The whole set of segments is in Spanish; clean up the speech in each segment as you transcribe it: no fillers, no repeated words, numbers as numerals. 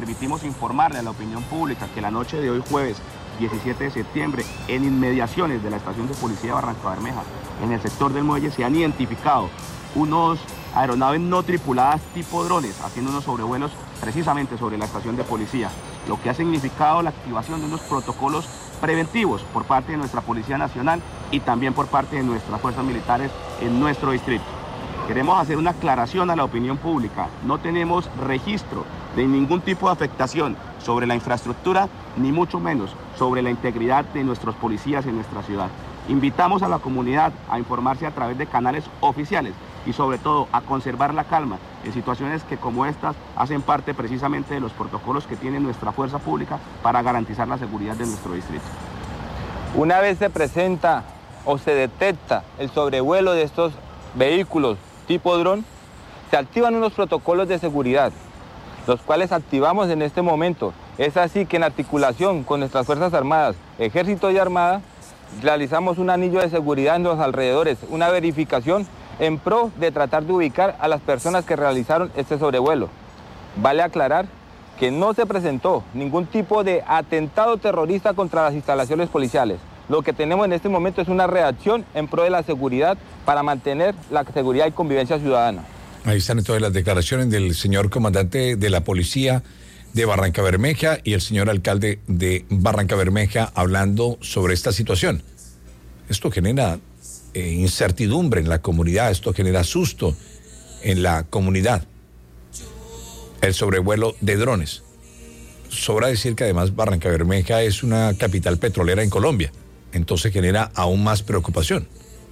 permitimos informarle a la opinión pública que la noche de hoy jueves 17 de septiembre, en inmediaciones de la estación de policía de Barranca Bermeja, en el sector del muelle, se han identificado unos aeronaves no tripuladas tipo drones, haciendo unos sobrevuelos precisamente sobre la estación de policía, lo que ha significado la activación de unos protocolos preventivos por parte de nuestra Policía Nacional y también por parte de nuestras fuerzas militares en nuestro distrito. Queremos hacer una aclaración a la opinión pública. No tenemos registro de ningún tipo de afectación sobre la infraestructura, ni mucho menos sobre la integridad de nuestros policías en nuestra ciudad. Invitamos a la comunidad a informarse a través de canales oficiales y sobre todo a conservar la calma en situaciones que como estas hacen parte precisamente de los protocolos que tiene nuestra fuerza pública para garantizar la seguridad de nuestro distrito. Una vez se presenta o se detecta el sobrevuelo de estos vehículos tipo dron, se activan unos protocolos de seguridad, los cuales activamos en este momento. Es así que en articulación con nuestras Fuerzas Armadas, Ejército y Armada, realizamos un anillo de seguridad en los alrededores, una verificación en pro de tratar de ubicar a las personas que realizaron este sobrevuelo. Vale aclarar que no se presentó ningún tipo de atentado terrorista contra las instalaciones policiales. Lo que tenemos en este momento es una reacción en pro de la seguridad para mantener la seguridad y convivencia ciudadana. Ahí están entonces las declaraciones del señor comandante de la policía de Barranca Bermeja y el señor alcalde de Barranca Bermeja hablando sobre esta situación. Esto genera incertidumbre en la comunidad, esto genera susto en la comunidad. El sobrevuelo de drones. Sobra decir que además Barranca Bermeja es una capital petrolera en Colombia, entonces genera aún más preocupación.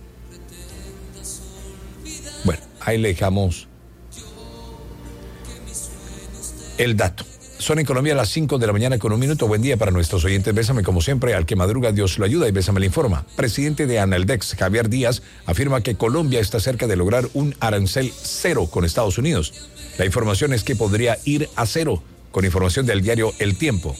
Bueno, ahí le dejamos el dato. Son en Colombia las 5 de la mañana con 1 minuto. Buen día para nuestros oyentes. Bésame como siempre, al que madruga Dios lo ayuda y Bésame le informa. Presidente de Aneldex, Javier Díaz, afirma que Colombia está cerca de lograr un arancel cero con Estados Unidos. La información es que podría ir a cero, con información del diario El Tiempo.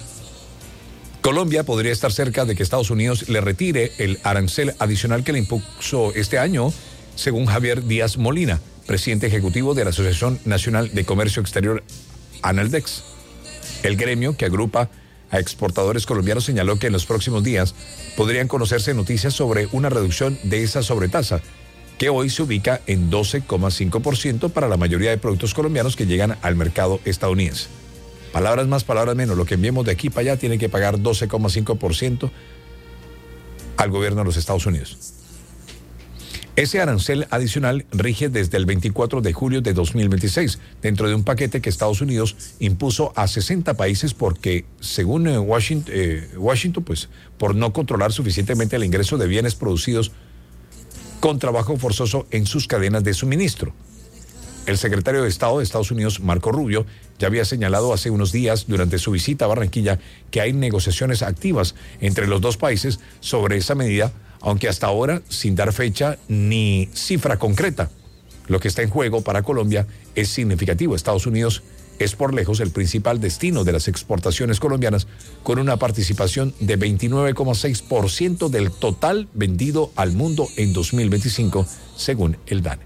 Colombia podría estar cerca de que Estados Unidos le retire el arancel adicional que le impuso este año, según Javier Díaz Molina, presidente ejecutivo de la Asociación Nacional de Comercio Exterior Aneldex. El gremio, que agrupa a exportadores colombianos, señaló que en los próximos días podrían conocerse noticias sobre una reducción de esa sobretasa, que hoy se ubica en 12,5% para la mayoría de productos colombianos que llegan al mercado estadounidense. Palabras más, palabras menos, lo que enviemos de aquí para allá tiene que pagar 12,5% al gobierno de los Estados Unidos. Ese arancel adicional rige desde el 24 de julio de 2026, dentro de un paquete que Estados Unidos impuso a 60 países porque, según Washington, pues, por no controlar suficientemente el ingreso de bienes producidos con trabajo forzoso en sus cadenas de suministro. El secretario de Estado de Estados Unidos, Marco Rubio, ya había señalado hace unos días durante su visita a Barranquilla que hay negociaciones activas entre los dos países sobre esa medida, aunque hasta ahora sin dar fecha ni cifra concreta. Lo que está en juego para Colombia es significativo. Estados Unidos es por lejos el principal destino de las exportaciones colombianas, con una participación de 29,6% del total vendido al mundo en 2025, según el DANE.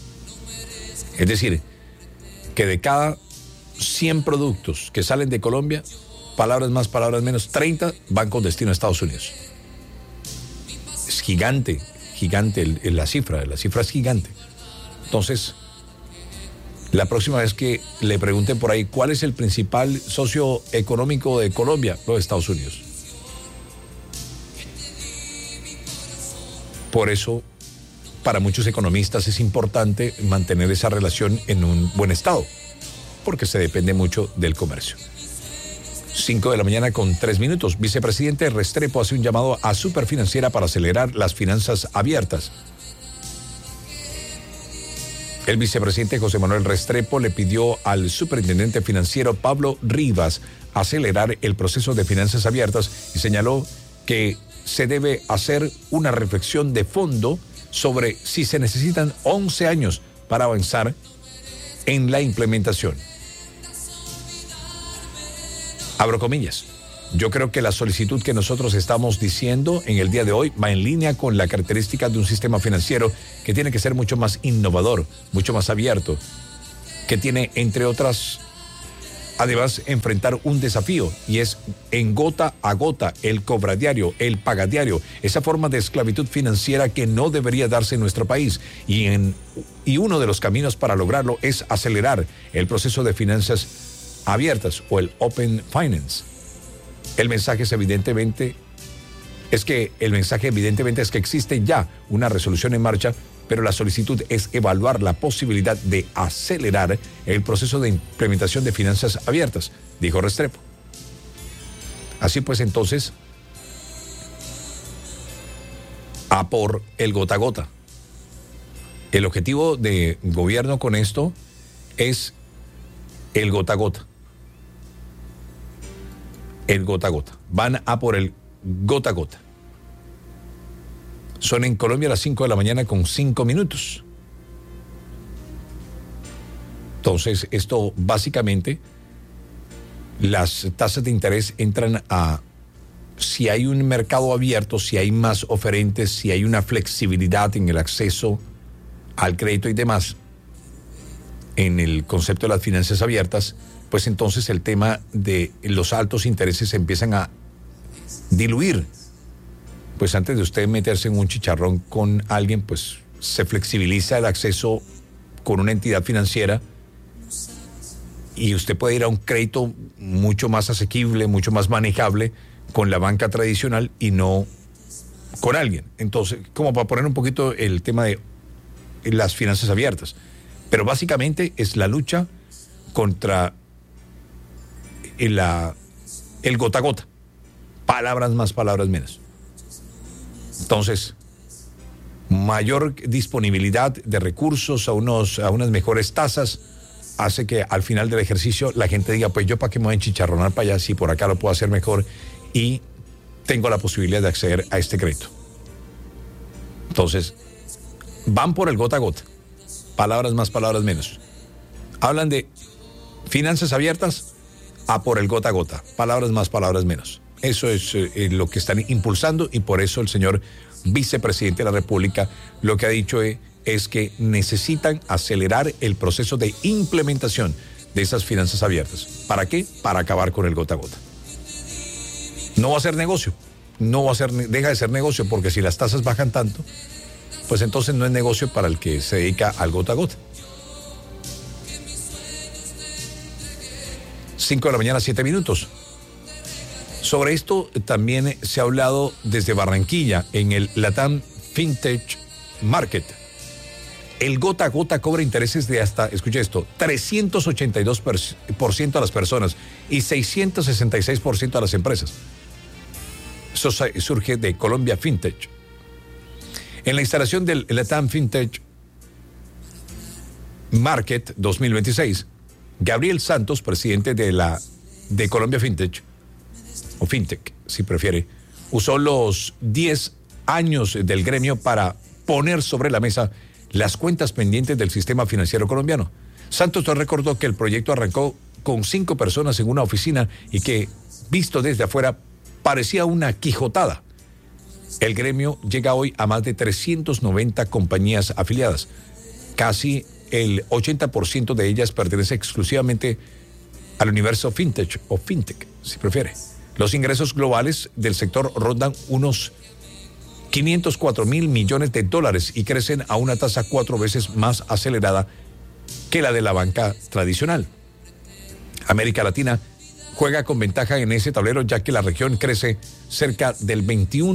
Es decir, que de cada 100 productos que salen de Colombia, palabras más, palabras menos, 30 van con destino a Estados Unidos. Es gigante la cifra es gigante. Entonces, la próxima vez que le pregunten por ahí cuál es el principal socio económico de Colombia, los Estados Unidos. Por eso, para muchos economistas es importante mantener esa relación en un buen estado, porque se depende mucho del comercio. 5 de la mañana con 3 minutos. Vicepresidente Restrepo hace un llamado a Superfinanciera para acelerar las finanzas abiertas. El vicepresidente José Manuel Restrepo le pidió al superintendente financiero Pablo Rivas acelerar el proceso de finanzas abiertas y señaló que se debe hacer una reflexión de fondo sobre si se necesitan 11 años para avanzar en la implementación. Abro comillas. Yo creo que la solicitud que nosotros estamos diciendo en el día de hoy va en línea con la característica de un sistema financiero que tiene que ser mucho más innovador, mucho más abierto, que tiene, entre otras además enfrentar un desafío, y es en gota a gota, el cobradiario, el pagadiario, esa forma de esclavitud financiera que no debería darse en nuestro país. Y uno de los caminos para lograrlo es acelerar el proceso de finanzas abiertas o el Open Finance. El mensaje evidentemente es que existe ya una resolución en marcha, pero la solicitud es evaluar la posibilidad de acelerar el proceso de implementación de finanzas abiertas, dijo Restrepo. Así pues, entonces, a por el gota a gota. El objetivo de gobierno con esto es el gota a gota. El gota a gota. Van a por el gota a gota. Son en Colombia las 5 de la mañana con 5 minutos. Entonces, esto básicamente, las tasas de interés entran a si hay un mercado abierto, si hay más oferentes, si hay una flexibilidad en el acceso al crédito y demás, en el concepto de las finanzas abiertas, pues entonces el tema de los altos intereses se empiezan a diluir. Pues antes de usted meterse en un chicharrón con alguien, pues se flexibiliza el acceso con una entidad financiera y usted puede ir a un crédito mucho más asequible, mucho más manejable con la banca tradicional y no con alguien. Entonces, como para poner un poquito el tema de las finanzas abiertas. Pero básicamente es la lucha contra el gota a gota. Palabras más, palabras menos. Entonces, mayor disponibilidad de recursos a unas mejores tasas hace que al final del ejercicio la gente diga, pues yo para qué me voy a enchicharronar para allá si por acá lo puedo hacer mejor y tengo la posibilidad de acceder a este crédito. Entonces, van por el gota a gota. Palabras más, palabras menos. Hablan de finanzas abiertas a por el gota a gota. Palabras más, palabras menos. Eso es lo que están impulsando y por eso el señor vicepresidente de la República lo que ha dicho es que necesitan acelerar el proceso de implementación de esas finanzas abiertas. ¿Para qué? Para acabar con el gota a gota. No va a ser negocio. Deja de ser negocio porque si las tasas bajan tanto, pues entonces no es negocio para el que se dedica al gota a gota. 5 de la mañana, 7 minutos. Sobre esto también se ha hablado desde Barranquilla en el LATAM FinTech Market. El gota a gota cobra intereses de hasta, escuche esto, 382% a las personas y 666% a las empresas. Eso surge de Colombia FinTech. En la instalación del LATAM FinTech Market 2026, Gabriel Santos, presidente de Colombia FinTech, o FinTech, si prefiere, usó los 10 años del gremio para poner sobre la mesa las cuentas pendientes del sistema financiero colombiano. Santos recordó que el proyecto arrancó con 5 personas en una oficina y que, visto desde afuera, parecía una quijotada. El gremio llega hoy a más de 390 compañías afiliadas. Casi el 80% de ellas pertenece exclusivamente al universo FinTech o FinTech, si prefiere. Los ingresos globales del sector rondan unos 504 mil millones de dólares y crecen a una tasa 4 veces más acelerada que la de la banca tradicional. América Latina juega con ventaja en ese tablero ya que la región crece cerca del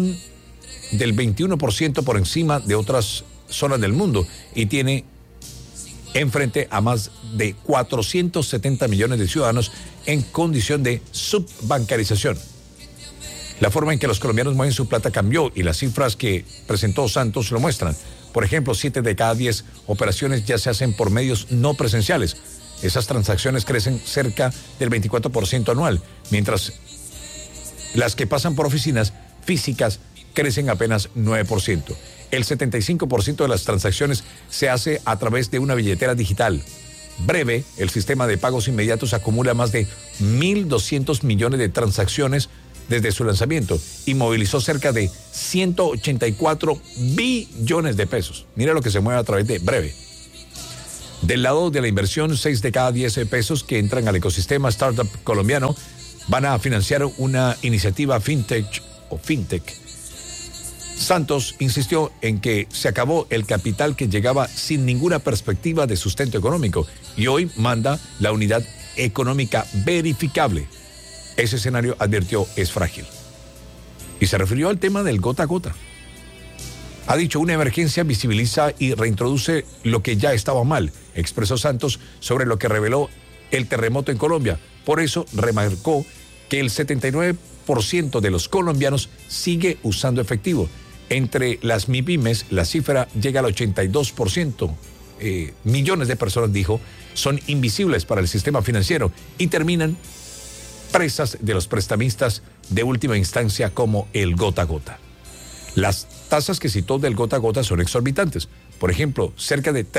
21% por encima de otras zonas del mundo y tiene enfrente a más de 470 millones de ciudadanos en condición de subbancarización. La forma en que los colombianos mueven su plata cambió y las cifras que presentó Santos lo muestran. Por ejemplo, 7 de cada 10 operaciones ya se hacen por medios no presenciales. Esas transacciones crecen cerca del 24% anual, mientras las que pasan por oficinas físicas crecen apenas 9%. El 75% de las transacciones se hace a través de una billetera digital. Breve, el sistema de pagos inmediatos acumula más de 1.200 millones de transacciones desde su lanzamiento y movilizó cerca de 184 billones de pesos. Mira lo que se mueve a través de Breve. Del lado de la inversión, 6 de cada 10 pesos que entran al ecosistema startup colombiano van a financiar una iniciativa fintech. Santos insistió en que se acabó el capital que llegaba sin ninguna perspectiva de sustento económico y hoy manda la unidad económica verificable. Ese escenario, advirtió, es frágil. Y se refirió al tema del gota a gota. Ha dicho, una emergencia visibiliza y reintroduce lo que ya estaba mal, expresó Santos sobre lo que reveló el terremoto en Colombia. Por eso remarcó que el 79% de los colombianos sigue usando efectivo. Entre las MIPYMES, la cifra llega al 82%. Millones de personas, dijo, son invisibles para el sistema financiero y terminan presas de los prestamistas de última instancia como el gota a gota. Las tasas que citó del gota a gota son exorbitantes. Por ejemplo, cerca de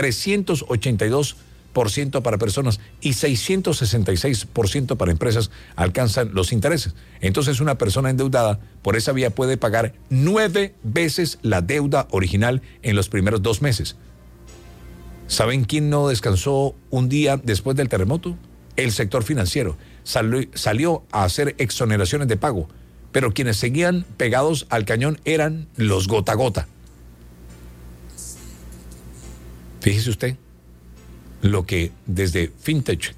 382% para personas y 666% para empresas alcanzan los intereses. Entonces, una persona endeudada por esa vía puede pagar 9 veces la deuda original en los primeros 2 meses. ¿Saben quién no descansó un día después del terremoto? El sector financiero. Salió a hacer exoneraciones de pago, pero quienes seguían pegados al cañón eran los gota a gota. Fíjese usted lo que desde fintech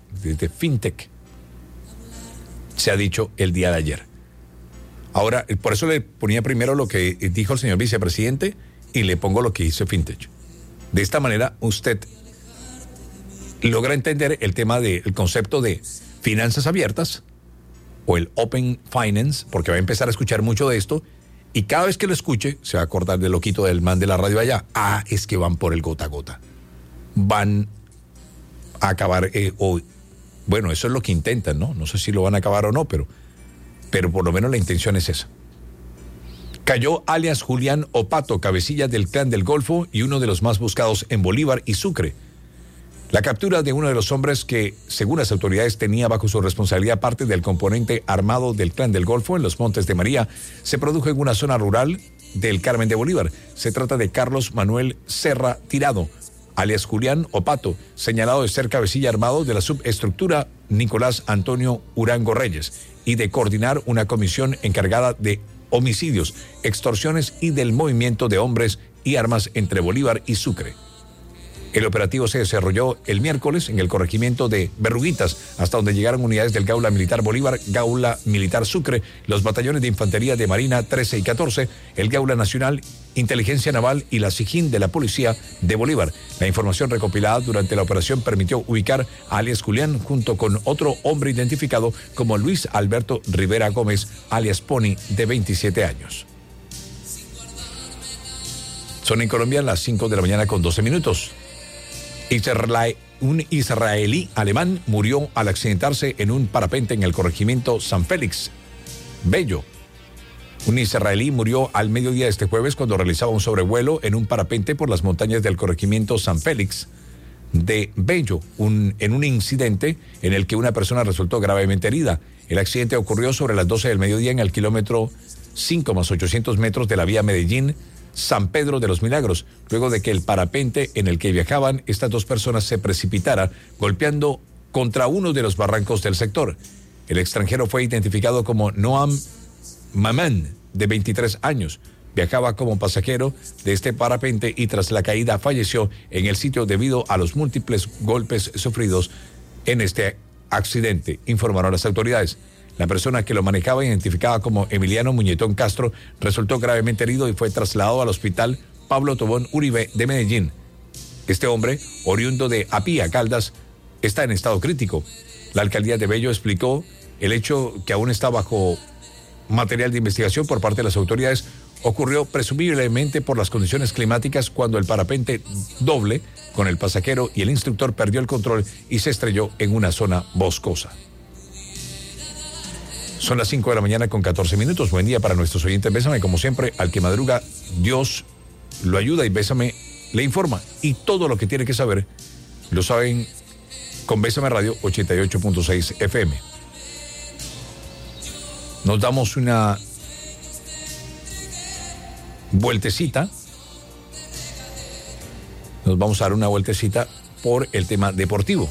se ha dicho el día de ayer. Ahora, por eso le ponía primero lo que dijo el señor vicepresidente y le pongo lo que hizo fintech. De esta manera usted logra entender el tema del concepto de finanzas abiertas o el Open Finance, porque va a empezar a escuchar mucho de esto y cada vez que lo escuche se va a acordar del loquito del man de la radio allá. Ah, es que van por el gota a gota. Van a acabar hoy. Bueno, eso es lo que intentan, ¿no? No sé si lo van a acabar o no, pero por lo menos la intención es esa. Cayó alias Julián Opato, cabecilla del Clan del Golfo y uno de los más buscados en Bolívar y Sucre. La captura de uno de los hombres que, según las autoridades, tenía bajo su responsabilidad parte del componente armado del Clan del Golfo en los Montes de María, se produjo en una zona rural del Carmen de Bolívar. Se trata de Carlos Manuel Serra Tirado, alias Julián Opato, señalado de ser cabecilla armado de la subestructura Nicolás Antonio Urango Reyes y de coordinar una comisión encargada de homicidios, extorsiones y del movimiento de hombres y armas entre Bolívar y Sucre. El operativo se desarrolló el miércoles en el corregimiento de Berruguitas, hasta donde llegaron unidades del Gaula Militar Bolívar, Gaula Militar Sucre, los batallones de Infantería de Marina 13 y 14, el Gaula Nacional, Inteligencia Naval y la SIGIN de la Policía de Bolívar. La información recopilada durante la operación permitió ubicar a alias Julián junto con otro hombre identificado como Luis Alberto Rivera Gómez, alias Pony, de 27 años. Son en Colombia las 5 de la mañana con 12 minutos. Un israelí alemán murió al accidentarse en un parapente en el corregimiento San Félix, Bello. Un israelí murió al mediodía de este jueves cuando realizaba un sobrevuelo en un parapente por las montañas del corregimiento San Félix de Bello, en un incidente en el que una persona resultó gravemente herida. El accidente ocurrió sobre las 12 del mediodía en el kilómetro 5 más 800 metros de la vía Medellín-San Pedro de los Milagros, luego de que el parapente en el que viajaban estas dos personas se precipitara, golpeando contra uno de los barrancos del sector. El extranjero fue identificado como Noam Maman, de 23 años. Viajaba como pasajero de este parapente y tras la caída falleció en el sitio debido a los múltiples golpes sufridos en este accidente, informaron las autoridades. La persona que lo manejaba, identificada como Emiliano Muñetón Castro, resultó gravemente herido y fue trasladado al hospital Pablo Tobón Uribe de Medellín. Este hombre, oriundo de Apía, Caldas, está en estado crítico. La alcaldía de Bello explicó el hecho, que aún está bajo material de investigación por parte de las autoridades, ocurrió presumiblemente por las condiciones climáticas cuando el parapente doble con el pasajero y el instructor perdió el control y se estrelló en una zona boscosa. Son las 5 de la mañana con 14 minutos. Buen día para nuestros oyentes. Bésame, como siempre, al que madruga, Dios lo ayuda y Bésame le informa. Y todo lo que tiene que saber lo saben con Bésame Radio 88.6 FM. Nos damos una vueltecita. Nos vamos a dar una vueltecita por el tema deportivo.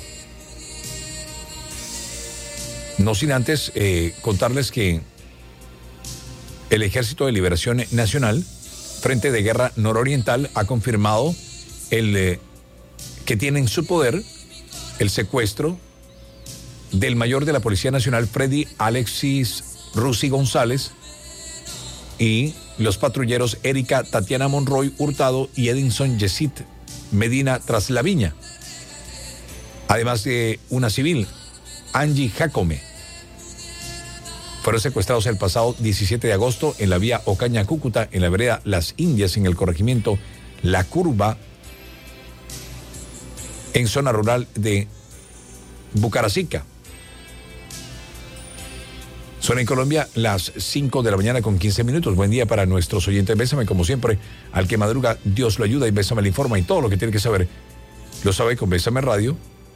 No sin antes contarles que el Ejército de Liberación Nacional, Frente de Guerra Nororiental, ha confirmado que tiene en su poder el secuestro del mayor de la Policía Nacional, Freddy Alexis Rusi González, y los patrulleros Erika Tatiana Monroy Hurtado y Edinson Yesid Medina Traslaviña, además de una civil, Angie Jacome. Fueron secuestrados el pasado 17 de agosto en la vía Ocaña-Cúcuta, en la vereda Las Indias, en el corregimiento La Curva, en zona rural de Bucaracica. Son en Colombia las 5 de la mañana con 15 minutos. Buen día para nuestros oyentes. Bésame, como siempre, al que madruga, Dios lo ayuda, y Bésame le informa, y todo lo que tiene que saber lo sabe con Bésame Radio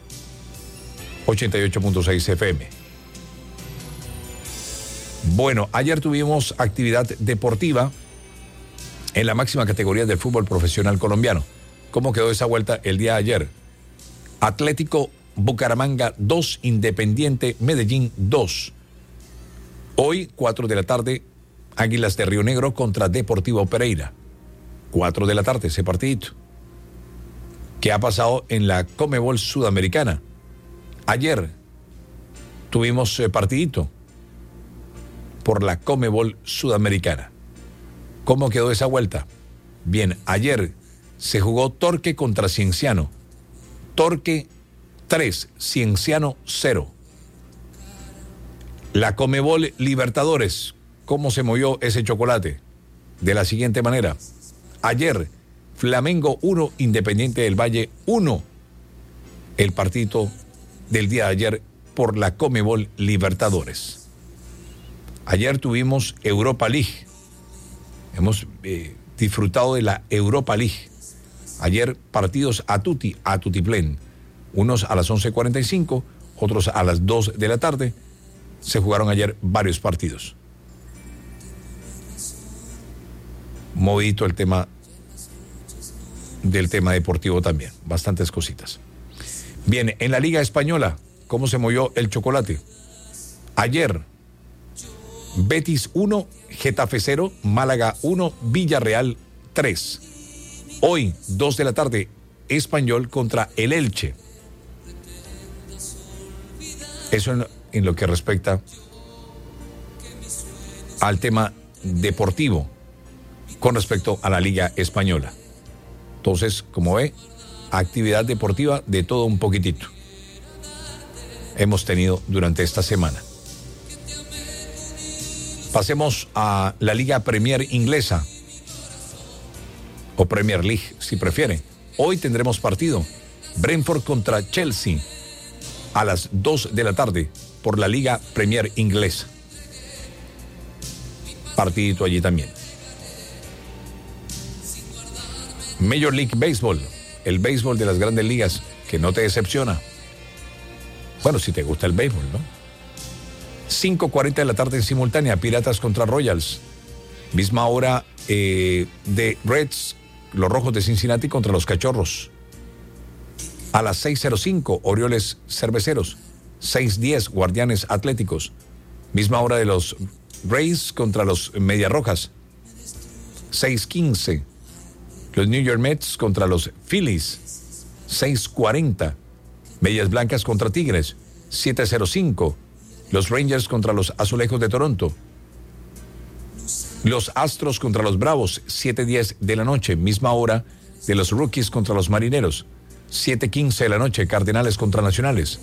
88.6 FM. Bueno, ayer tuvimos actividad deportiva en la máxima categoría del fútbol profesional colombiano. ¿Cómo quedó esa vuelta el día de ayer? Atlético Bucaramanga 2, Independiente Medellín 2. Hoy, 4 de la tarde, Águilas de Río Negro contra Deportivo Pereira. 4 de la tarde, ese partidito. ¿Qué ha pasado en la Conmebol Sudamericana? Ayer tuvimos partidito por la Conmebol Sudamericana. ¿Cómo quedó esa vuelta? Bien, ayer se jugó Torque contra Cienciano. Torque 3, Cienciano 0. La Conmebol Libertadores, ¿cómo se movió ese chocolate? De la siguiente manera. Ayer, Flamengo 1, Independiente del Valle 1. El partido del día de ayer por la Conmebol Libertadores. Ayer tuvimos Europa League. Hemos disfrutado de la Europa League. Ayer partidos a tutiplén. Unos a las 11:45, otros a las 2 de la tarde. Se jugaron ayer varios partidos. Movidito el tema deportivo también. Bastantes cositas. Bien, en la Liga Española, ¿cómo se movió el chocolate? Ayer, Betis 1, Getafe 0, Málaga 1, Villarreal 3. Hoy, 2 de la tarde, Español contra el Elche. Eso en lo que respecta al tema deportivo con respecto a la Liga Española. Entonces, como ve, actividad deportiva de todo un poquitito hemos tenido durante esta semana. Pasemos a la Liga Premier inglesa, o Premier League, si prefiere. Hoy tendremos partido. Brentford contra Chelsea a las 2 de la tarde por la Liga Premier inglesa. Partidito allí también. Major League Baseball, el béisbol de las grandes ligas, que no te decepciona. Bueno, si te gusta el béisbol, ¿no? 5:40 de la tarde en simultánea, Piratas contra Royals. Misma hora de Reds, los Rojos de Cincinnati contra los Cachorros. A las 6:05, Orioles Cerveceros. 6:10, Guardianes Atléticos. Misma hora de los Rays contra los Medias Rojas. 6:15, los New York Mets contra los Phillies. 6:40, Medias Blancas contra Tigres. 7:05, los Rangers contra los Azulejos de Toronto. Los Astros contra los Bravos, 7:10 de la noche, misma hora de los Rockies contra los Marineros. 7:15 de la noche, Cardenales contra Nacionales.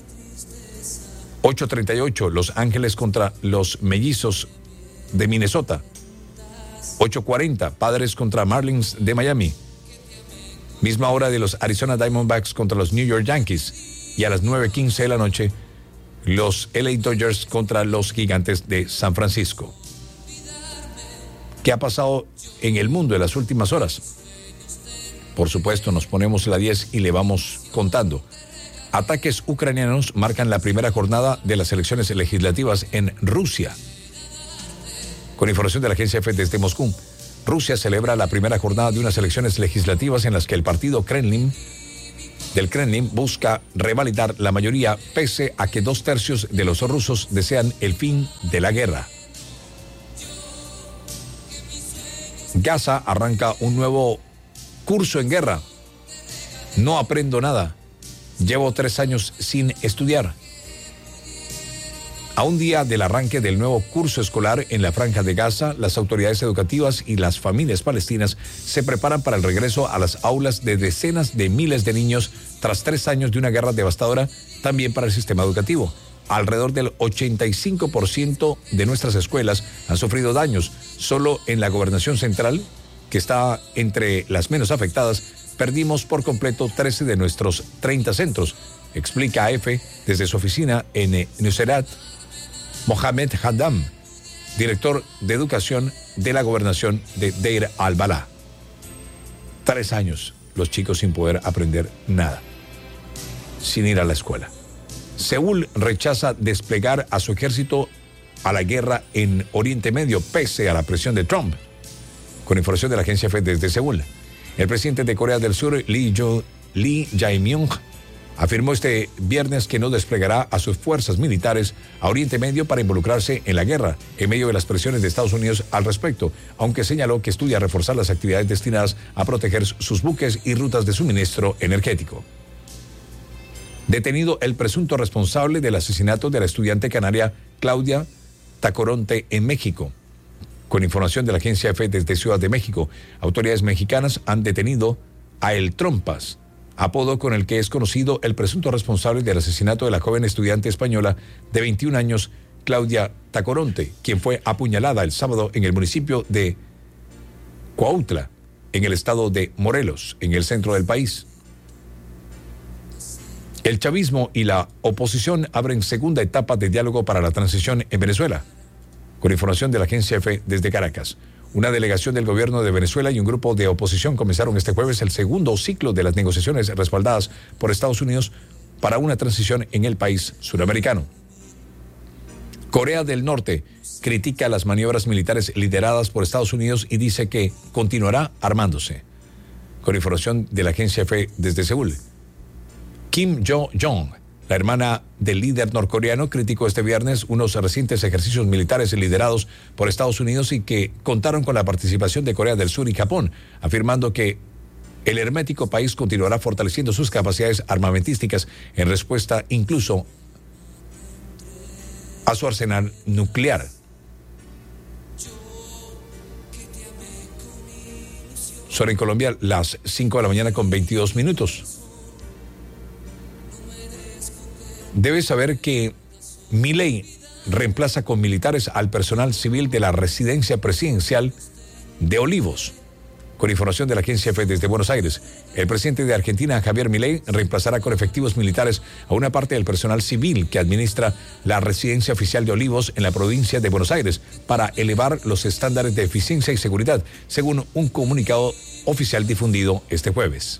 8:38, Los Ángeles contra los Mellizos de Minnesota. 8:40, Padres contra Marlins de Miami. Misma hora de los Arizona Diamondbacks contra los New York Yankees. Y a las 9:15 de la noche, los LA Dodgers contra los Gigantes de San Francisco. ¿Qué ha pasado en el mundo en las últimas horas? Por supuesto, nos ponemos la 10 y le vamos contando. Ataques ucranianos marcan la primera jornada de las elecciones legislativas en Rusia. Con información de la agencia EFE desde Moscú, Rusia celebra la primera jornada de unas elecciones legislativas en las que el partido Kremlin del Kremlin busca revalidar la mayoría pese a que 2/3 de los rusos desean el fin de la guerra. Gaza arranca un nuevo curso en guerra. No aprendo nada. Llevo 3 años sin estudiar. A un día del arranque del nuevo curso escolar en la Franja de Gaza, las autoridades educativas y las familias palestinas se preparan para el regreso a las aulas de decenas de miles de niños tras 3 años de una guerra devastadora, también para el sistema educativo. Alrededor del 85% de nuestras escuelas han sufrido daños. Solo en la gobernación central, que está entre las menos afectadas, perdimos por completo 13 de nuestros 30 centros, explica AF desde su oficina en Nuseirat Mohamed Haddam, director de educación de la gobernación de Deir al-Balá. 3 años los chicos sin poder aprender nada, sin ir a la escuela. Seúl rechaza desplegar a su ejército a la guerra en Oriente Medio pese a la presión de Trump. Con información de la agencia EFE desde Seúl, el presidente de Corea del Sur, Lee Jae-myung, afirmó este viernes que no desplegará a sus fuerzas militares a Oriente Medio para involucrarse en la guerra, en medio de las presiones de Estados Unidos al respecto, aunque señaló que estudia reforzar las actividades destinadas a proteger sus buques y rutas de suministro energético. Detenido el presunto responsable del asesinato de la estudiante canaria Claudia Tacoronte en México. Con información de la agencia EFE desde Ciudad de México, autoridades mexicanas han detenido a El Trompas, apodo con el que es conocido el presunto responsable del asesinato de la joven estudiante española de 21 años, Claudia Tacoronte, quien fue apuñalada el sábado en el municipio de Cuautla, en el estado de Morelos, en el centro del país. El chavismo y la oposición abren segunda etapa de diálogo para la transición en Venezuela. Con información de la agencia EFE desde Caracas, una delegación del gobierno de Venezuela y un grupo de oposición comenzaron este jueves el segundo ciclo de las negociaciones respaldadas por Estados Unidos para una transición en el país suramericano. Corea del Norte critica las maniobras militares lideradas por Estados Unidos y dice que continuará armándose. Con información de la agencia EFE desde Seúl, Kim Jo-jong, la hermana del líder norcoreano, criticó este viernes unos recientes ejercicios militares liderados por Estados Unidos y que contaron con la participación de Corea del Sur y Japón, afirmando que el hermético país continuará fortaleciendo sus capacidades armamentísticas en respuesta incluso a su arsenal nuclear. Son en Colombia las 5 de la mañana con 22 minutos. Debes saber que Milei reemplaza con militares al personal civil de la residencia presidencial de Olivos. Con información de la agencia EFE desde Buenos Aires, el presidente de Argentina, Javier Milei, reemplazará con efectivos militares a una parte del personal civil que administra la residencia oficial de Olivos en la provincia de Buenos Aires para elevar los estándares de eficiencia y seguridad, según un comunicado oficial difundido este jueves.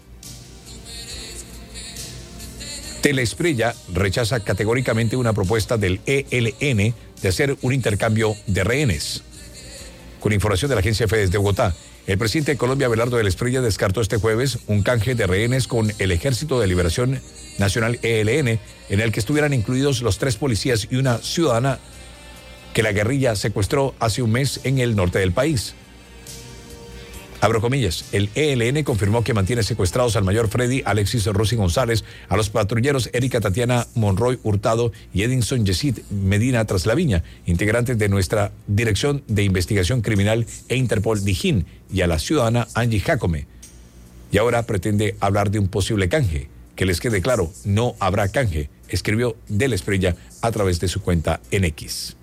Telesprilla rechaza categóricamente una propuesta del ELN de hacer un intercambio de rehenes. Con información de la agencia EFE desde Bogotá, el presidente de Colombia, Abelardo de la Espriella, descartó este jueves un canje de rehenes con el Ejército de Liberación Nacional ELN, en el que estuvieran incluidos los 3 policías y una ciudadana que la guerrilla secuestró hace un mes en el norte del país. Abro comillas, el ELN confirmó que mantiene secuestrados al mayor Freddy Alexis Rossi González, a los patrulleros Erika Tatiana Monroy Hurtado y Edinson Yesid Medina Traslaviña, integrantes de nuestra Dirección de Investigación Criminal e Interpol Dijín, y a la ciudadana Angie Jacome. Y ahora pretende hablar de un posible canje. Que les quede claro, no habrá canje, escribió de la Espriella a través de su cuenta en X.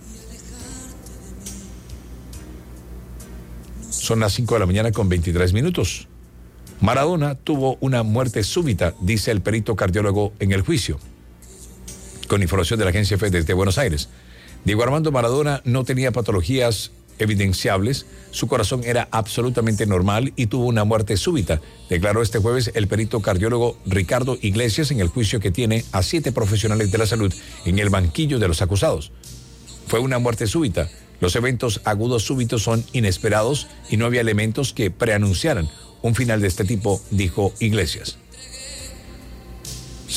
Son las 5 de la mañana con 23 minutos. Maradona tuvo una muerte súbita, dice el perito cardiólogo en el juicio. Con información de la agencia EFE desde Buenos Aires, Diego Armando Maradona no tenía patologías evidenciables, su corazón era absolutamente normal y tuvo una muerte súbita, declaró este jueves el perito cardiólogo Ricardo Iglesias en el juicio que tiene a 7 profesionales de la salud en el banquillo de los acusados. Fue una muerte súbita. Los eventos agudos súbitos son inesperados y no había elementos que preanunciaran un final de este tipo, dijo Iglesias.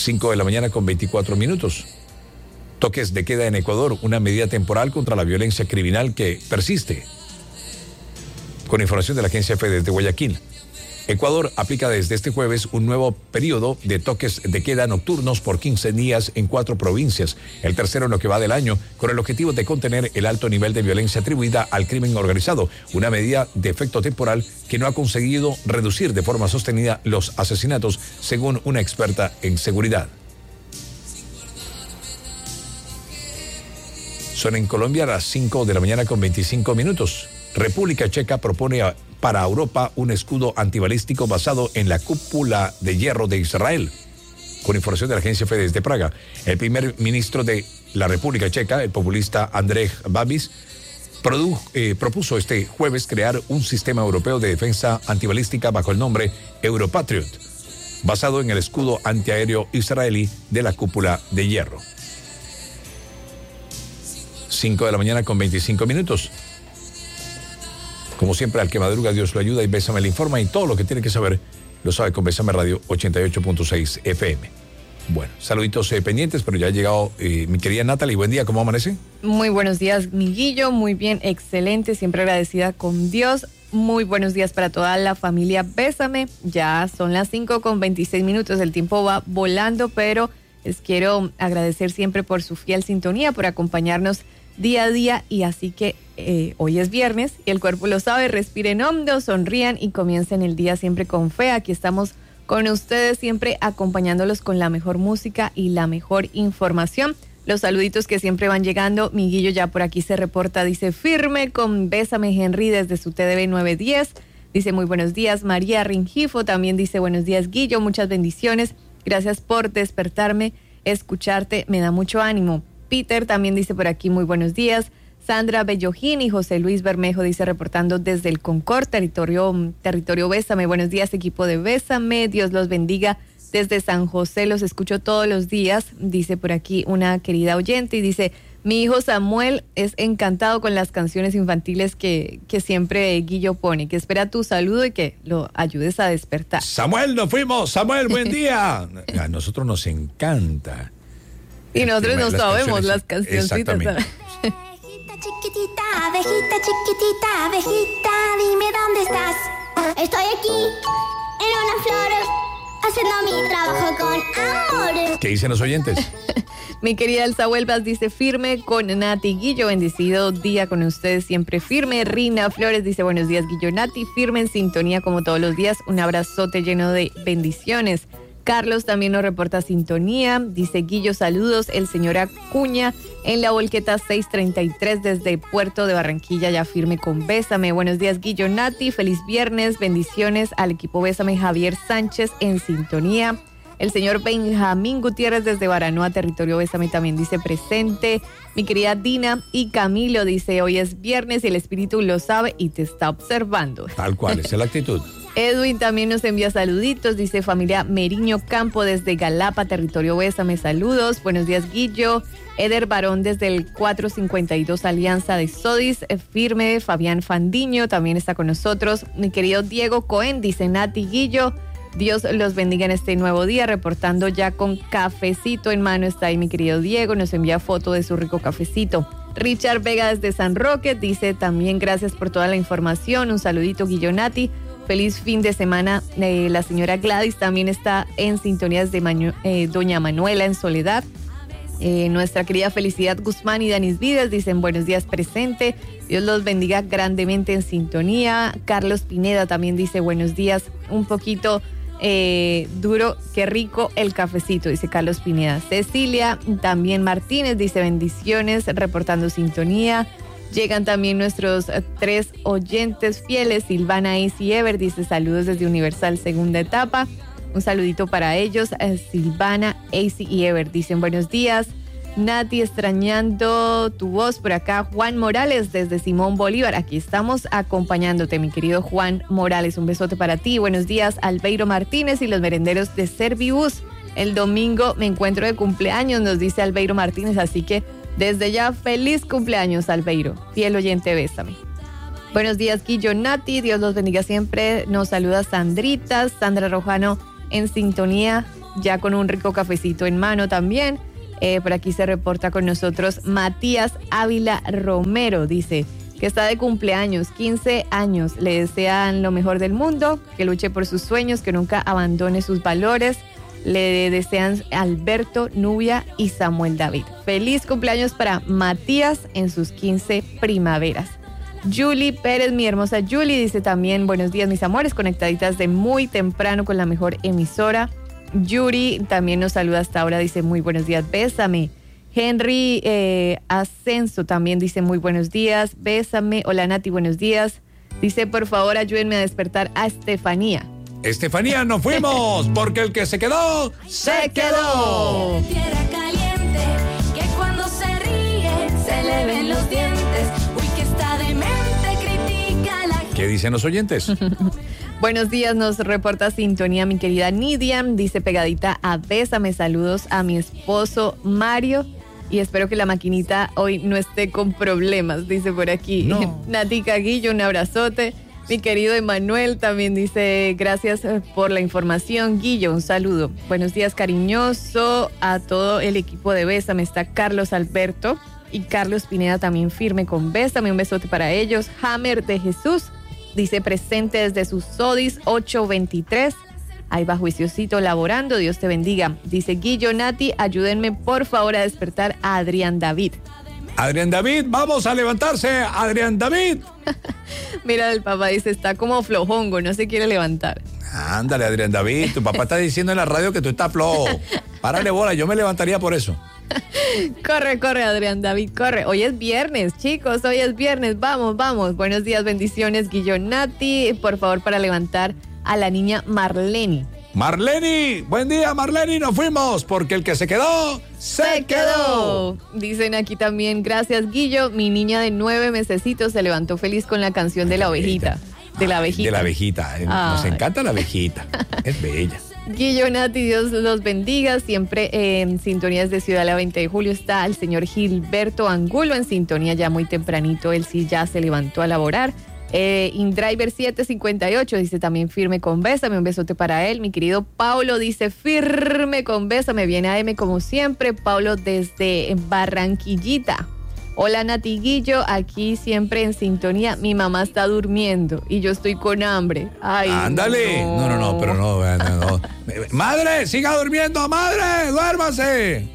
5 de la mañana con 24 minutos. Toques de queda en Ecuador, una medida temporal contra la violencia criminal que persiste. Con información de la agencia EFE desde Guayaquil. Ecuador aplica desde este jueves un nuevo periodo de toques de queda nocturnos por 15 días en 4 provincias, el tercero en lo que va del año, con el objetivo de contener el alto nivel de violencia atribuida al crimen organizado, una medida de efecto temporal que no ha conseguido reducir de forma sostenida los asesinatos, según una experta en seguridad. Son en Colombia las 5 de la mañana con 25 minutos. República Checa propone para Europa un escudo antibalístico basado en la cúpula de hierro de Israel. Con información de la agencia EFE desde Praga, el primer ministro de la República Checa, el populista Andrej Babis, propuso este jueves crear un sistema europeo de defensa antibalística bajo el nombre Europatriot, basado en el escudo antiaéreo israelí de la cúpula de hierro. 5 de la mañana con 25 minutos. Como siempre, al que madruga, Dios lo ayuda y Bésame le informa, y todo lo que tiene que saber lo sabe con Bésame Radio 88.6 FM. Bueno, saluditos pendientes, pero ya ha llegado mi querida Natalie. Buen día, ¿cómo amanece? Muy buenos días, Miguillo, muy bien, excelente, siempre agradecida con Dios. Muy buenos días para toda la familia Bésame. Ya son las 5 con 26 minutos, el tiempo va volando, pero les quiero agradecer siempre por su fiel sintonía, por acompañarnos día a día, y así que hoy es viernes y el cuerpo lo sabe, respiren hondo, sonrían y comiencen el día siempre con fe. Aquí estamos con ustedes siempre acompañándolos con la mejor música y la mejor información. Los saluditos que siempre van llegando, Miguillo ya por aquí se reporta, dice firme con Bésame Henry desde su TDB 910, dice muy buenos días. María Ringifo también dice buenos días Guillo, muchas bendiciones, gracias por despertarme, escucharte me da mucho ánimo. Peter también dice por aquí muy buenos días. Sandra Bellojín y José Luis Bermejo dice reportando desde el Concord, territorio Bésame. Buenos días, equipo de Bésame. Dios los bendiga desde San José. Los escucho todos los días, dice por aquí una querida oyente. Y dice, mi hijo Samuel es encantado con las canciones infantiles que siempre Guillo pone, que espera tu saludo y que lo ayudes a despertar. Samuel, nos fuimos. Samuel, buen día. A nosotros nos encanta. Y nosotros no sabemos las cancioncitas. Exactamente. Chiquitita, abejita, chiquitita, abejita, dime dónde estás. Estoy aquí, en una flor, haciendo mi trabajo con amor. ¿Qué dicen los oyentes? Mi querida Elsa Huelvas dice firme con Nati Guillo, bendecido día con ustedes, siempre firme. Rina Flores dice buenos días Guillo Nati, firme en sintonía como todos los días, un abrazote lleno de bendiciones. Carlos también nos reporta sintonía, dice Guillo, saludos, el señor Acuña en la volqueta 633 desde Puerto de Barranquilla, ya firme con Bésame. Buenos días Guillo Nati, feliz viernes, bendiciones al equipo Bésame. Javier Sánchez en sintonía. El señor Benjamín Gutiérrez desde Baranoa, territorio Bésame, también dice presente. Mi querida Dina y Camilo dice hoy es viernes y el espíritu lo sabe y te está observando. Tal cual, esa es la actitud. Edwin también nos envía saluditos, dice familia Meriño Campo desde Galapa, territorio Bésame, saludos. Buenos días Guillo. Eder Barón desde el 452 Alianza de Sodis, firme. Fabián Fandiño también está con nosotros. Mi querido Diego Cohen dice Nati Guillo, Dios los bendiga en este nuevo día, reportando ya con cafecito en mano. Está ahí mi querido Diego, nos envía foto de su rico cafecito. Richard Vega desde San Roque dice también gracias por toda la información, un saludito Guillo Nati. Feliz fin de semana. La señora Gladys también está en sintonías de doña Manuela en Soledad. Nuestra querida Felicidad Guzmán y Danis Vides dicen buenos días presente. Dios los bendiga grandemente en sintonía. Carlos Pineda también dice buenos días. Un poquito duro, qué rico el cafecito, dice Carlos Pineda. Cecilia también Martínez dice bendiciones, reportando sintonía. Llegan también nuestros 3 oyentes fieles, Silvana, Ace y Ever, dice saludos desde Universal segunda etapa. Un saludito para ellos, Silvana, Ace y Ever, dicen buenos días. Nati, extrañando tu voz por acá. Juan Morales desde Simón Bolívar, aquí estamos acompañándote, mi querido Juan Morales, un besote para ti. Buenos días, Albeiro Martínez y los merenderos de Servibus. El domingo me encuentro de cumpleaños, nos dice Albeiro Martínez, así que desde ya, feliz cumpleaños, Albeiro, fiel oyente, Bésame. Buenos días, Guillo Nati, Dios los bendiga siempre. Nos saluda Sandrita, Sandra Rojano en sintonía ya con un rico cafecito en mano también. Por aquí se reporta con nosotros Matías Ávila Romero, dice que está de cumpleaños, 15 años. Le desean lo mejor del mundo, que luche por sus sueños, que nunca abandone sus valores. Le desean Alberto, Nubia y Samuel David. Feliz cumpleaños para Matías en sus 15 primaveras. Julie Pérez, mi hermosa Julie, dice también: buenos días, mis amores, conectaditas de muy temprano con la mejor emisora. Yuri también nos saluda hasta ahora, dice: muy buenos días, bésame. Henry Ascenso también dice: muy buenos días, bésame. Hola Nati, buenos días. Dice: por favor, ayúdenme a despertar a Estefanía. Estefanía, nos fuimos, porque el que se quedó, ¡se quedó! Tierra caliente, que cuando se ríe, se le ven los dientes. Uy, que está demente, critica la gente. ¿Qué dicen los oyentes? Buenos días, nos reporta sintonía mi querida Nidia. Dice pegadita a bésame, saludos a mi esposo Mario. Y espero que la maquinita hoy no esté con problemas, dice por aquí. No. Natica Guillo, un abrazote. Mi querido Emanuel también dice: gracias por la información, Guillo, un saludo. Buenos días, cariñoso a todo el equipo de Bésame. Está Carlos Alberto y Carlos Pineda también firme con Bésame. Un besote para ellos. Hammer de Jesús dice: presente desde sus Sodis 823. Ahí va juiciosito laborando, Dios te bendiga. Dice Guillo, Nati, ayúdenme por favor a despertar a Adrián David. Adrián David, vamos a levantarse, Adrián David. Mira, el papá dice: está como flojongo, no se quiere levantar. Ándale, Adrián David, tu papá está diciendo en la radio que tú estás flojo. Párale bola, yo me levantaría por eso. Corre, corre, Adrián David, corre. Hoy es viernes, chicos, hoy es viernes. Vamos, vamos. Buenos días, bendiciones, Guillo, Nati. Por favor, para levantar a la niña Marleni. Marleni, buen día, Marleni, nos fuimos, porque el que se quedó, se quedó. Dicen aquí también: gracias, Guillo, mi niña de 9 mesecitos se levantó feliz con la canción de la ovejita. De la abejita. De la abejita, nos encanta la abejita, es bella. Guillo, Nati, Dios los bendiga. Siempre en sintonías de Ciudad la 20 de Julio está el señor Gilberto Angulo en sintonía ya muy tempranito. Él sí ya se levantó a laborar. Indriver 758 dice también firme con Bésame, un besote para él. Mi querido Paulo dice firme con Bésame, viene AM como siempre. Paulo desde Barranquillita. Hola Nati, Guillo, aquí siempre en sintonía. Mi mamá está durmiendo y yo estoy con hambre. Ay, ándale. No, pero no. Madre, siga durmiendo, madre, duérmase.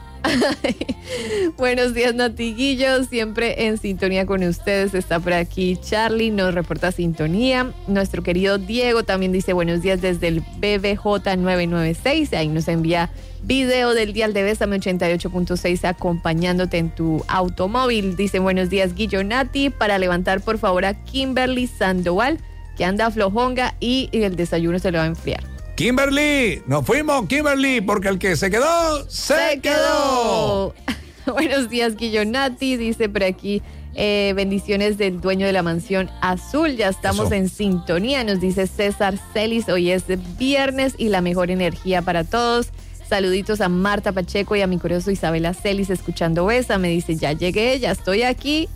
Buenos días, Nati, Guillo, siempre en sintonía con ustedes. Está por aquí Charlie, nos reporta sintonía. Nuestro querido Diego también dice buenos días desde el BBJ 996. Ahí nos envía video del dial de Bésame 88.6 acompañándote en tu automóvil. Dice buenos días, Guillo, Nati, para levantar por favor a Kimberly Sandoval, que anda flojonga y el desayuno se le va a enfriar. Kimberly, nos fuimos, Kimberly, porque el que se quedó, se quedó. Buenos días, Guillo, Nati, dice por aquí, bendiciones del dueño de la mansión azul, ya estamos en sintonía, nos dice César Celis, hoy es viernes y la mejor energía para todos. Saluditos a Marta Pacheco y a mi curioso Isabela Celis escuchando Besa, me dice ya llegué, ya estoy aquí.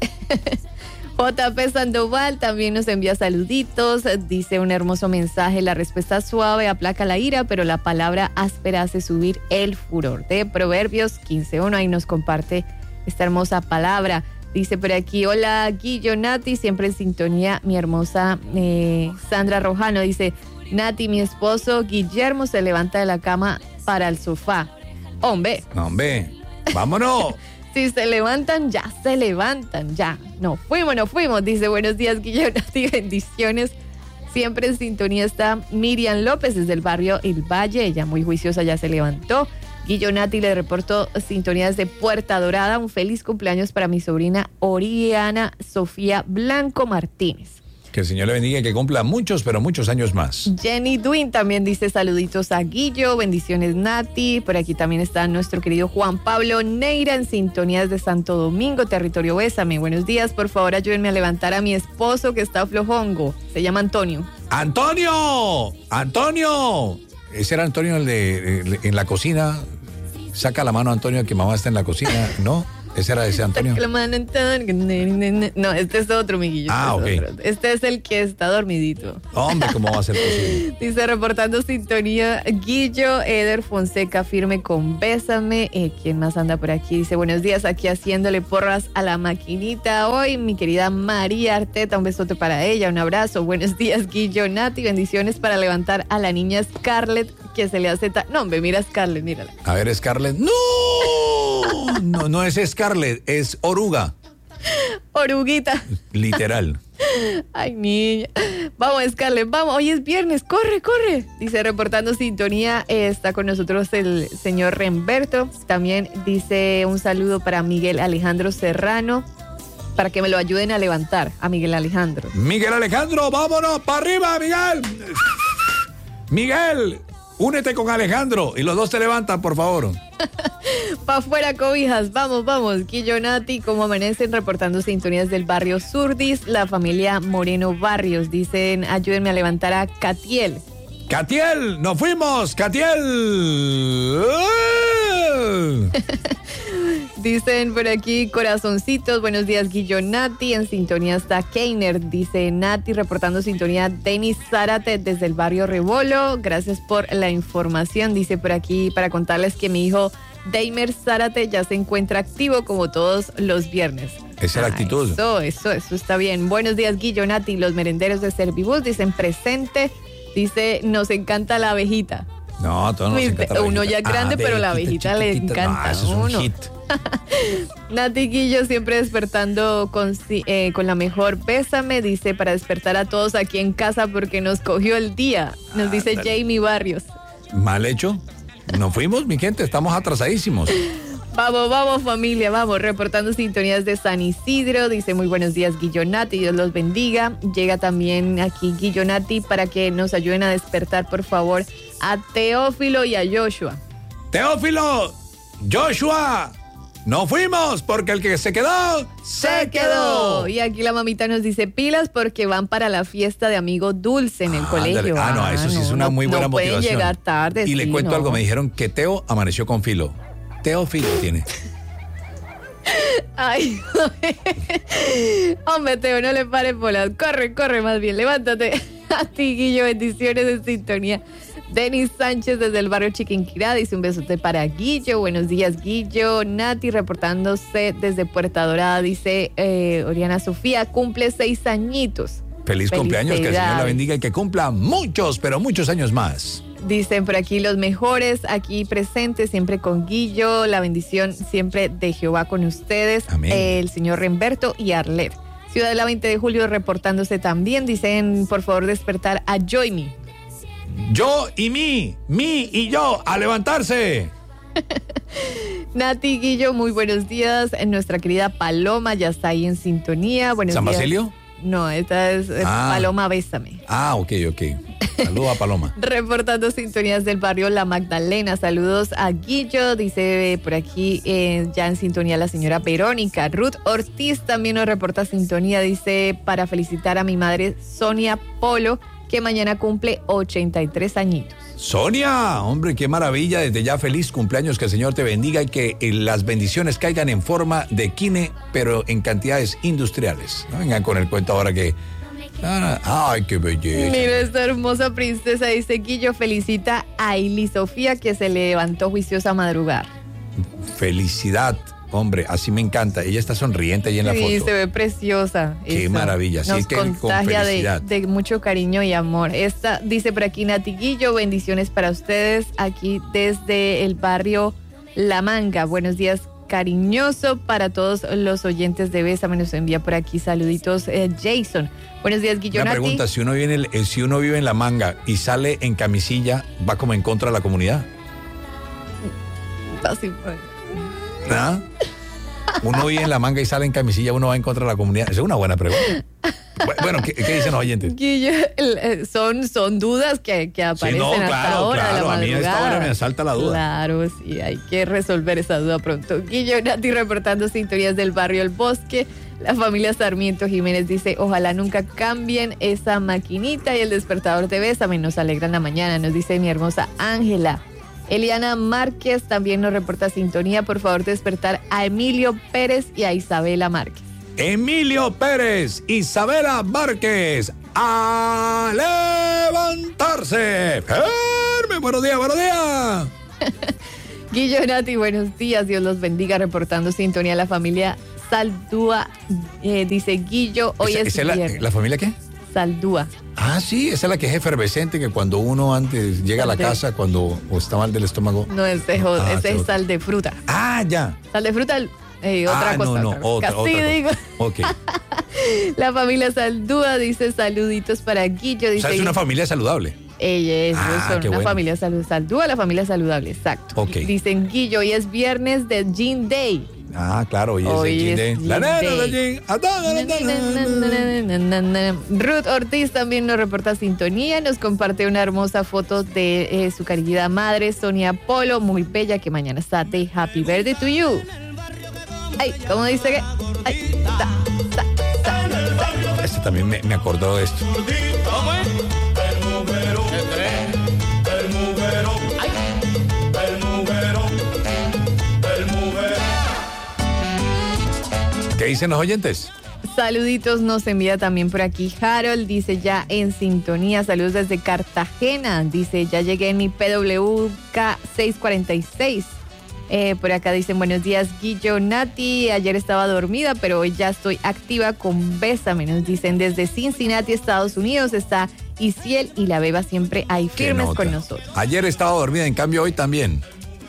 JP Sandoval también nos envía saluditos, dice un hermoso mensaje: la respuesta suave aplaca la ira, pero la palabra áspera hace subir el furor. De Proverbios 15:1, ahí nos comparte esta hermosa palabra. Dice por aquí: hola Guillo, Nati, siempre en sintonía, mi hermosa Sandra Rojano. Dice: Nati, mi esposo Guillermo se levanta de la cama para el sofá. Hombre, vámonos. Si se levantan, ya se levantan, ya. Nos fuimos. Dice buenos días, Guillo, Nati, bendiciones. Siempre en sintonía está Miriam López desde el barrio El Valle. Ella muy juiciosa ya se levantó. Guillo, Nati, le reporto sintonía desde Puerta Dorada. Un feliz cumpleaños para mi sobrina Oriana Sofía Blanco Martínez. Que el Señor le bendiga y que cumpla muchos, pero muchos años más. Jenny Duin también dice saluditos a Guillo, bendiciones Nati. Por aquí también está nuestro querido Juan Pablo Neira en sintonías de Santo Domingo, territorio Bésame. Buenos días, por favor ayúdenme a levantar a mi esposo que está flojongo. Se llama Antonio. ¡Antonio! Ese era Antonio el de en la cocina. Saca la mano, Antonio, que mamá está en la cocina, ¿no? ¿Ese era ese Antonio? No, este es otro, Miguillo. Ah, ok. Este es el que está dormidito. Hombre, ¿cómo va a ser posible? Dice, reportando sintonía, Guillo, Eder Fonseca, firme con Bésame. ¿Quién más anda por aquí? Dice, buenos días, aquí haciéndole porras a la maquinita hoy. Mi querida María Arteta, un besote para ella, un abrazo. Buenos días, Guillo, Nati, bendiciones para levantar a la niña Scarlett, que se le hace... No, hombre, mira Scarlett, mírala. A ver, Scarlett. ¡No! No es Scarlett, es oruga. Oruguita. Literal. Ay, niña. Vamos, Scarlett, vamos. Hoy es viernes. Corre, corre. Dice, reportando sintonía, está con nosotros el señor Remberto. También dice un saludo para Miguel Alejandro Serrano, para que me lo ayuden a levantar, a Miguel Alejandro. Miguel Alejandro, vámonos para arriba, Miguel. Miguel, únete con Alejandro y los dos te levantan, por favor. Pa' afuera, cobijas, vamos, vamos. Guillo, Nati, ¿cómo amanecen? Reportando sintonías del barrio Surdis, la familia Moreno Barrios. Dicen, ayúdenme a levantar a Catiel. ¡Catiel! ¡Nos fuimos! ¡Catiel! Dicen por aquí, corazoncitos, buenos días, Guillo, Nati. En sintonía está Keiner. Dice Nati, reportando sintonía, Denis Zárate desde el barrio Rebolo. Gracias por la información. Dice por aquí, para contarles que mi hijo Deimer Zárate ya se encuentra activo como todos los viernes. Esa es la actitud. Eso está bien. Buenos días, Guillo, Nati. Los merenderos de Servibus dicen presente. Dice, nos encanta la abejita. No, todos nos encanta la abejita. Uno ya es grande, pero la abejita le encanta. No, eso es un hit. Nati Guillo siempre despertando con la mejor Bésame, dice, para despertar a todos aquí en casa porque nos cogió el día, nos dice Jamie Barrios. Mal hecho. Nos fuimos, mi gente, estamos atrasadísimos. Vamos familia, vamos, reportando sintonías de San Isidro, dice muy buenos días Guillo, Nati, Dios los bendiga. Llega también aquí Guillo, Nati, para que nos ayuden a despertar por favor a Teófilo y a Joshua. Teófilo, Joshua, nos fuimos porque el que se quedó, se quedó. Y aquí la mamita nos dice pilas porque van para la fiesta de amigo Dulce en el colegio. No, eso sí es una muy buena motivación. No pueden llegar tarde. Y le cuento algo, me dijeron que Teo amaneció con filo. Teo filo tiene. Ay, hombre, Teo, no le pares bolas. Corre más bien, levántate. A ti, Guillo, bendiciones en sintonía. Denis Sánchez desde el barrio Chiquinquirá dice un besote para Guillo. Buenos días, Guillo. Nati reportándose desde Puerta Dorada, dice Oriana Sofía, cumple 6 añitos. Feliz cumpleaños, que el Señor la bendiga y que cumpla muchos, pero muchos años más. Dicen por aquí los mejores, aquí presentes, siempre con Guillo, la bendición siempre de Jehová con ustedes. Amén. El señor Remberto y Arlet. Ciudad de la 20 de julio reportándose también, dicen por favor despertar a Joymi. Yo y mi y yo, a levantarse. Nati Guillo, muy buenos días. Nuestra querida Paloma ya está ahí en sintonía. Buenos ¿San días. Basilio? No, esta es Paloma Bésame. Ok. Saludos a Paloma. Reportando sintonías del barrio La Magdalena. Saludos a Guillo. Dice por aquí ya en sintonía la señora Verónica. Ruth Ortiz también nos reporta sintonía. Dice para felicitar a mi madre Sonia Polo, que mañana cumple 83 añitos. Sonia, hombre, qué maravilla. Desde ya feliz cumpleaños, que el Señor te bendiga y que las bendiciones caigan en forma de quine, pero en cantidades industriales. No vengan con el cuento ahora que... Ay, qué belleza. Mira, esta hermosa princesa, dice Guillo, felicita a Ili Sofía, que se levantó juiciosa a madrugar. Felicidad, hombre, así me encanta. Ella está sonriente ahí en la foto. Sí, se ve preciosa. Qué maravilla. Nos sí, que contagia con de mucho cariño y amor. Esta dice por aquí Nati Guillo, bendiciones para ustedes aquí desde el barrio La Manga. Buenos días, cariñoso para todos los oyentes de Bésame. Nos envía por aquí saluditos Jason. Buenos días, Guillo. Una Nati. pregunta, si uno vive en La Manga y sale en camisilla, ¿va como en contra de la comunidad? Así, ¿Ah? Uno vive en La Manga y sale en camisilla, uno va en contra de la comunidad. Esa es una buena pregunta. Bueno, ¿qué dicen los oyentes? Guillo, son dudas que aparecen sí, hasta ahora de la madrugada. A mí a esta hora me asalta la duda. Claro, sí, hay que resolver esa duda pronto. Guillo, Nati reportando sintonías del barrio El Bosque. La familia Sarmiento Jiménez dice, ojalá nunca cambien esa maquinita y el despertador de Bésame. Nos alegran la mañana, nos dice mi hermosa Ángela. Eliana Márquez también nos reporta sintonía. Por favor, despertar a Emilio Pérez y a Isabela Márquez. Emilio Pérez, Isabela Márquez, a levantarse. Firme, buenos días, buenos días. Guillo, Nati, buenos días, Dios los bendiga, reportando sintonía a la familia Saldúa. Dice Guillo, hoy es viernes. ¿La familia qué? Saldúa. Ah, sí, esa es la que es efervescente, que cuando uno antes llega a la casa, cuando o está mal del estómago. No, ese es sal de fruta. Ah, ya. Sal de fruta, otra cosa. Otra digo. Ok. La familia Saldúa dice saluditos para Guillo. Dice, O sea, es una familia saludable. Ellos son una bueno. familia Saldúa, la familia saludable, exacto. Ok. Dicen Guillo, hoy es viernes de Jean Day. Ah, claro, hoy es de Jean Day. La nena de Jean. Ruth Ortiz también nos reporta sintonía, nos comparte una hermosa foto de su querida madre, Sonia Polo, muy bella, que mañana está de Happy Birthday to you. Ay, ¿cómo dice que? Ay, Este también me acordó de esto. ¿Cómo es? ¿Qué dicen los oyentes? Saluditos nos envía también por aquí Harold, dice ya en sintonía, saludos desde Cartagena, dice ya llegué en mi PWK 646. Por acá dicen buenos días Guillo, Nati, ayer estaba dormida pero hoy ya estoy activa con Bésame, nos dicen desde Cincinnati, Estados Unidos, está Isiel y la Beba siempre ahí firmes con nosotros. Ayer estaba dormida, en cambio hoy también.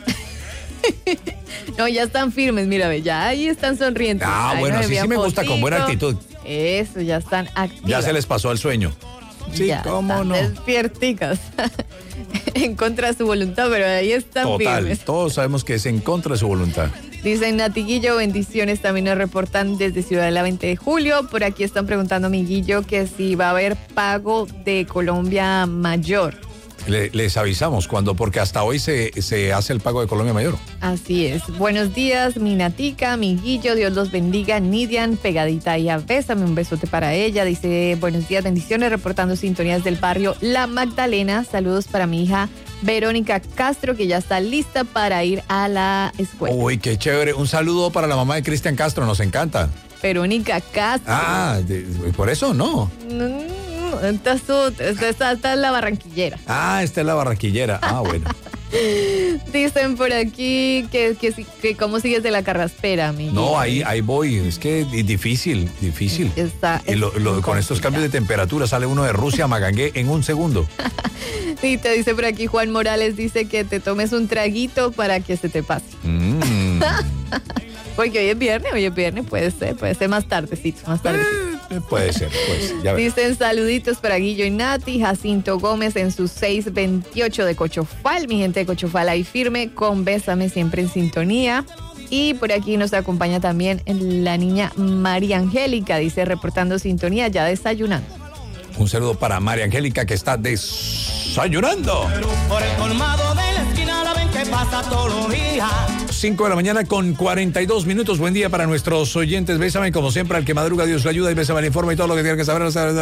No, ya están firmes, mira, ve, ya ahí están sonrientes. Ah, ahí bueno, así sí me gusta, con buena actitud. Eso, ya están activas. Ya se les pasó el sueño. Sí, ya cómo están no. Despierticas. En contra de su voluntad, pero ahí están Total, firmes. todos sabemos que es en contra de su voluntad. Dicen Nati Guillo, bendiciones, también nos reportan desde Ciudad de la 20 de Julio. Por aquí están preguntando a mi Guillo que si va a haber pago de Colombia Mayor. Les avisamos cuando, porque hasta hoy se hace el pago de Colombia Mayor. Así es. Buenos días, mi Natica, mi Guillo, Dios los bendiga. Nidian, pegadita y a Bésame, un besote para ella. Dice, buenos días, bendiciones, reportando sintonías del barrio La Magdalena. Saludos para mi hija Verónica Castro, que ya está lista para ir a la escuela. Uy, qué chévere. Un saludo para la mamá de Cristian Castro, nos encanta. Verónica Castro. Ah, por eso no. Esta es la barranquillera. Ah, esta es la barranquillera. Ah, bueno. Dicen por aquí que cómo sigues de la carraspera, mi. No, ahí voy. Es que es difícil. Está Con estos cambios de temperatura sale uno de Rusia a Magangué en un segundo. Sí, te dice por aquí Juan Morales, dice que te tomes un traguito para que se te pase. Porque hoy es viernes, puede ser más tardecito. Puede ser, ya ves. Dicen saluditos para Guillo y Nati, Jacinto Gómez en sus 628 de Cochofal, mi gente de Cochofal ahí firme, con Bésame siempre en sintonía. Y por aquí nos acompaña también la niña María Angélica, dice reportando sintonía, ya desayunando. Un saludo para María Angélica que está desayunando. Por el colmado de la esquina la ven que pasa todos los días. 5 de la mañana con 42 minutos. Buen día para nuestros oyentes. Bésame como siempre al que madruga, Dios lo ayuda y Bésame el informe y todo lo que tienen que saber.